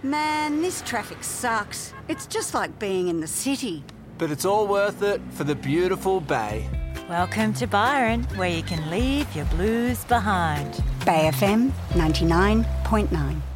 Man, this traffic sucks. It's just like being in the city. But it's all worth it for the beautiful bay. Welcome to Byron, where you can leave your blues behind. Bay FM 99.9.